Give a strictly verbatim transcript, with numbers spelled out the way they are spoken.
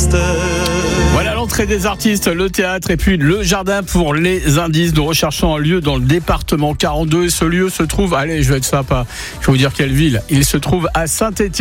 mystère. Voilà l'entrée des artistes, le théâtre et puis le jardin pour les indices. Nous recherchons un lieu dans le département quarante-deux et ce lieu se trouve, allez je vais être sympa, je vais vous dire quelle ville, il se trouve à Saint-Étienne.